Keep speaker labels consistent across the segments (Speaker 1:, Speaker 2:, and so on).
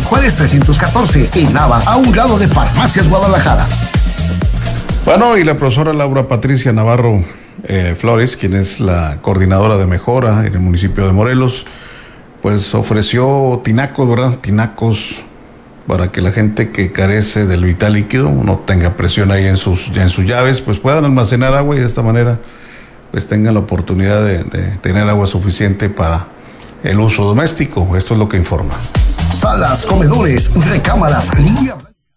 Speaker 1: Juárez 314, en Nava, a un lado de Farmacias Guadalajara.
Speaker 2: Bueno, y la profesora Laura Patricia Navarro Flores, quien es la coordinadora de mejora en el municipio de Morelos, pues ofreció tinacos, ¿verdad? Tinacos para que la gente que carece del vital líquido no tenga presión ahí en sus llaves, pues puedan almacenar agua y de esta manera pues tengan la oportunidad de tener agua suficiente para el uso doméstico. Esto es lo que informa.
Speaker 1: Salas, comedores, recámaras, línea.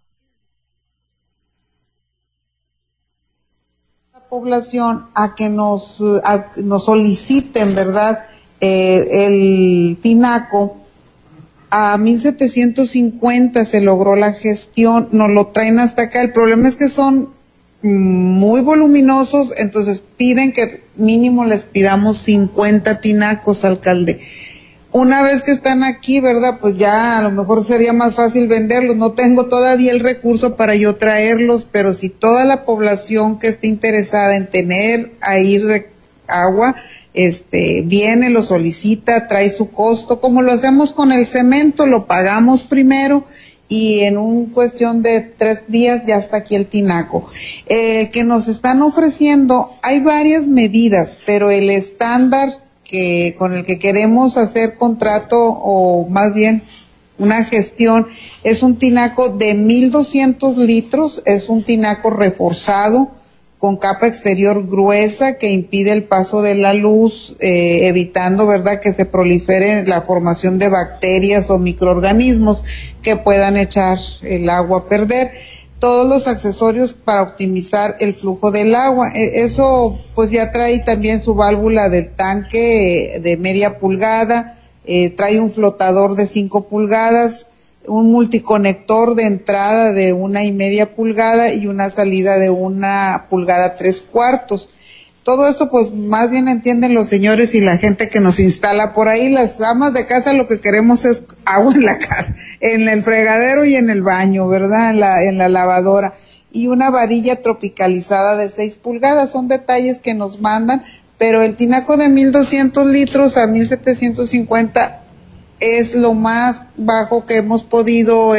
Speaker 3: La población a que nos soliciten, ¿verdad? El tinaco. A 1,750 se logró la gestión, nos lo traen hasta acá. El problema es que son muy voluminosos, entonces piden que mínimo les pidamos 50 tinacos, alcalde. Una vez que están aquí, ¿verdad? Pues ya a lo mejor sería más fácil venderlos. No tengo todavía el recurso para yo traerlos, pero si toda la población que esté interesada en tener ahí agua, viene, lo solicita, trae su costo, como lo hacemos con el cemento, lo pagamos primero y en cuestión de 3 días ya está aquí el tinaco. Que nos están ofreciendo, hay varias medidas, pero el estándar con el que queremos hacer contrato, o más bien una gestión, es un tinaco de 1,200 litros, es un tinaco reforzado, con capa exterior gruesa que impide el paso de la luz, evitando, ¿verdad?, que se prolifere la formación de bacterias o microorganismos que puedan echar el agua a perder. Todos los accesorios para optimizar el flujo del agua. Eso pues ya trae también su válvula del tanque de media pulgada, trae un flotador de 5 pulgadas, un multiconector de entrada de 1,5 pulgada y una salida de 1 pulgada 3/4. Todo esto pues más bien entienden los señores y la gente que nos instala por ahí. Las amas de casa lo que queremos es agua en la casa, en el fregadero y en el baño, ¿verdad? En la lavadora. Y una varilla tropicalizada de 6 pulgadas. Son detalles que nos mandan, pero el tinaco de 1,200 litros a 1,750 es lo más bajo que hemos podido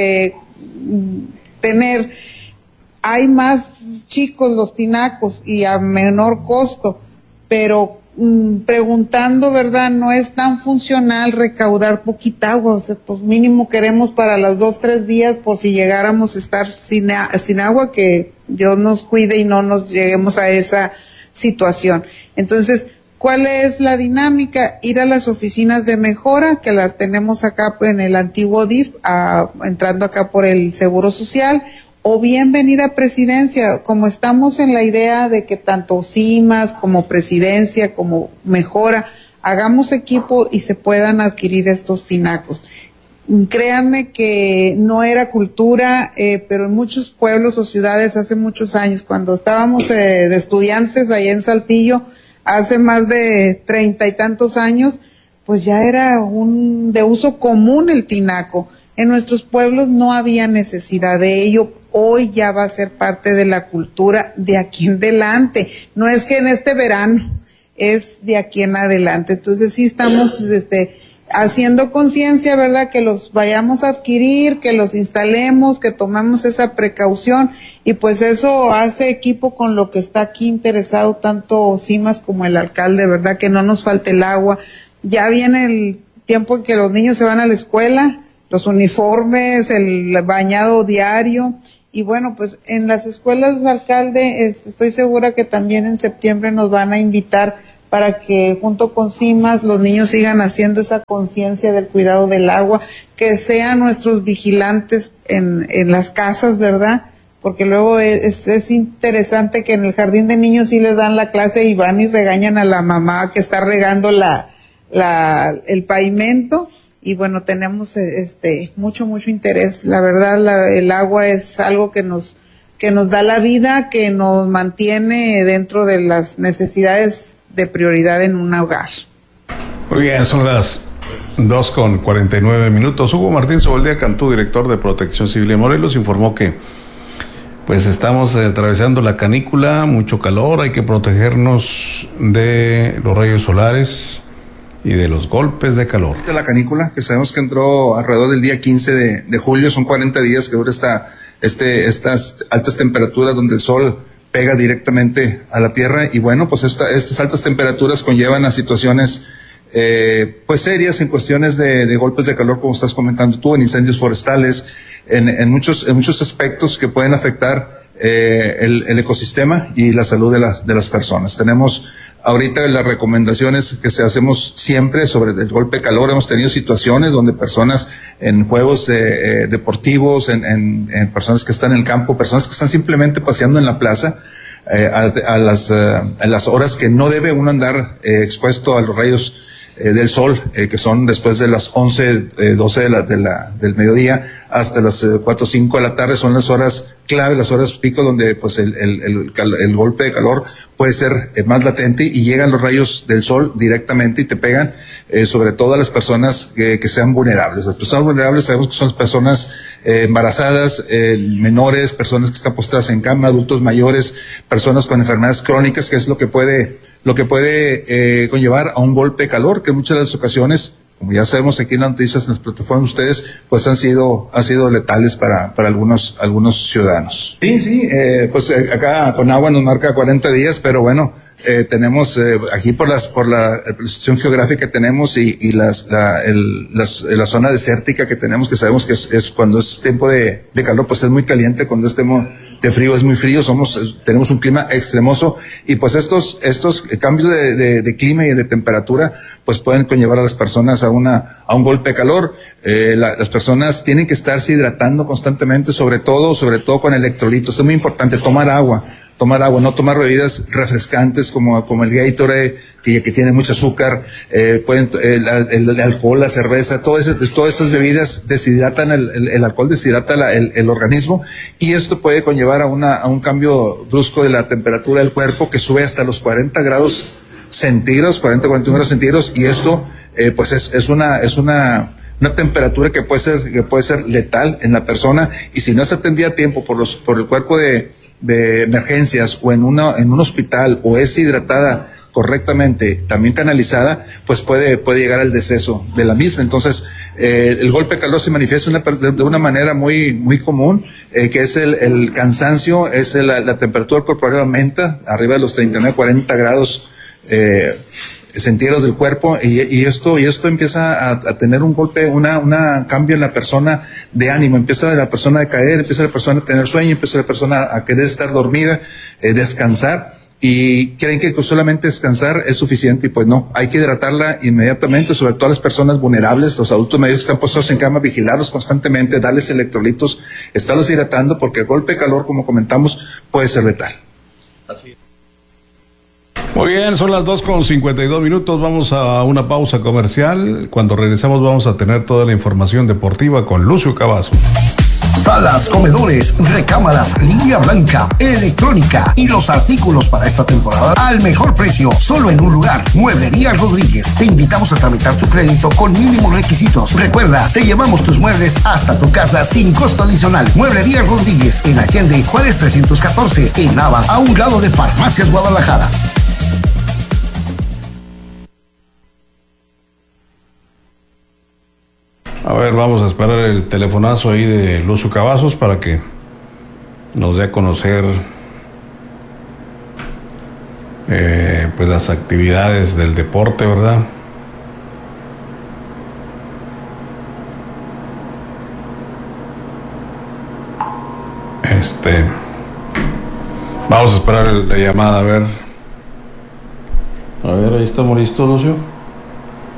Speaker 3: tener. Hay más chicos los tinacos y a menor costo, pero preguntando, ¿verdad? No es tan funcional recaudar poquita agua, o sea, pues mínimo queremos para los 2-3 días por si llegáramos a estar sin agua, que Dios nos cuide y no nos lleguemos a esa situación. Entonces, ¿cuál es la dinámica? Ir a las oficinas de mejora, que las tenemos acá en el antiguo DIF, entrando acá por el Seguro Social, o bien venir a Presidencia, como estamos en la idea de que tanto CIMAS como Presidencia como mejora, hagamos equipo y se puedan adquirir estos tinacos. Créanme que no era cultura, pero en muchos pueblos o ciudades hace muchos años, cuando estábamos de estudiantes allá en Saltillo, hace más de 30 y tantos años, pues ya era de uso común el tinaco. En nuestros pueblos no había necesidad de ello. Hoy ya va a ser parte de la cultura de aquí en adelante. No es que en este verano, es de aquí en adelante. Entonces sí estamos haciendo conciencia, ¿verdad? Que los vayamos a adquirir, que los instalemos, que tomemos esa precaución, y pues eso hace equipo con lo que está aquí interesado tanto CIMAS como el alcalde, ¿verdad? Que no nos falte el agua. Ya viene el tiempo en que los niños se van a la escuela, los uniformes, el bañado diario. Y bueno, pues en las escuelas, alcalde, estoy segura que también en septiembre nos van a invitar para que junto con CIMAS los niños sigan haciendo esa conciencia del cuidado del agua, que sean nuestros vigilantes en las casas, ¿verdad? Porque luego es interesante que en el jardín de niños sí les dan la clase y van y regañan a la mamá que está regando el pavimento. Y bueno, tenemos mucho interés. La verdad, el agua es algo que nos da la vida, que nos mantiene dentro de las necesidades de prioridad en un hogar.
Speaker 2: Muy bien, son las 2:49. Hugo Martín Soboldía Cantú, director de Protección Civil de Morelos, informó que pues estamos atravesando la canícula, mucho calor, hay que protegernos de los rayos solares y de los golpes de calor.
Speaker 4: De la canícula, que sabemos que entró alrededor del día 15 de julio, son 40 días que dura estas altas temperaturas donde el sol pega directamente a la tierra, y bueno, pues estas altas temperaturas conllevan a situaciones pues serias en cuestiones de golpes de calor, como estás comentando tú, en incendios forestales, en muchos aspectos que pueden afectar el ecosistema y la salud de las personas. Tenemos ahorita las recomendaciones que hacemos siempre sobre el golpe de calor. Hemos tenido situaciones donde personas en juegos deportivos, en personas que están en el campo, personas que están simplemente paseando en la plaza, a las horas que no debe uno andar expuesto a los rayos del sol, que son después de las 11, 12 del mediodía hasta las 4 o 5 de la tarde, son las horas clave, las horas pico, donde pues el golpe de calor puede ser más latente y llegan los rayos del sol directamente y te pegan, sobre todo a las personas que sean vulnerables. Las personas vulnerables sabemos que son las personas embarazadas, menores, personas que están postradas en cama, adultos mayores, personas con enfermedades crónicas, que es lo que puede conllevar a un golpe de calor, que en muchas de las ocasiones, como ya sabemos aquí en las noticias, en las plataformas de ustedes, pues han sido letales para algunos ciudadanos. Sí, pues acá con agua nos marca 40 días, pero bueno, tenemos aquí por la situación geográfica que tenemos y la zona desértica que tenemos, que sabemos que es cuando es tiempo de calor, pues es muy caliente, cuando es tiempo de frío es muy frío, tenemos un clima extremoso, y pues estos cambios de clima y de temperatura pues pueden conllevar a las personas a un golpe de calor. Las personas tienen que estarse hidratando constantemente, sobre todo con electrolitos. Es muy importante tomar agua, no tomar bebidas refrescantes como el Gatorade, que tiene mucho azúcar, el alcohol, la cerveza, todas esas bebidas deshidratan el alcohol, deshidrata el organismo, y esto puede conllevar a un cambio brusco de la temperatura del cuerpo, que sube hasta los 40 grados centígrados, 41 grados centígrados, y esto pues es una temperatura que puede ser letal en la persona, y si no se atendía a tiempo por el cuerpo de emergencias o en un hospital, o es hidratada correctamente, también canalizada, pues puede llegar al deceso de la misma. Entonces, el golpe de calor se manifiesta de una manera muy, muy común, que es el cansancio, es la temperatura corporal aumenta arriba de los 39, 40 grados centígrados del cuerpo, y esto empieza a tener un golpe, una cambio en la persona de ánimo, empieza la persona a decaer, empieza la persona a tener sueño, empieza la persona a querer estar dormida, descansar, y creen que solamente descansar es suficiente, y pues no, hay que hidratarla inmediatamente, sobre todo a las personas vulnerables, los adultos mayores que están postrados en cama, vigilarlos constantemente, darles electrolitos, estarlos hidratando, porque el golpe de calor, como comentamos, puede ser letal.
Speaker 2: Así es. Muy bien, son las 2:52. Vamos a una pausa comercial. Cuando regresamos vamos a tener toda la información deportiva con Lucio Cavazos.
Speaker 1: Salas, comedores, recámaras, línea blanca, electrónica y los artículos para esta temporada al mejor precio, solo en un lugar. Mueblería Rodríguez. Te invitamos a tramitar tu crédito con mínimos requisitos. Recuerda, te llevamos tus muebles hasta tu casa sin costo adicional. Mueblería Rodríguez, en Allende, Juárez 314, en Nava, a un lado de Farmacias Guadalajara.
Speaker 2: A ver, vamos a esperar el telefonazo ahí de Lucio Cavazos para que nos dé a conocer pues las actividades del deporte, ¿verdad? Vamos a esperar la llamada, a ver, ahí estamos listos, Lucio.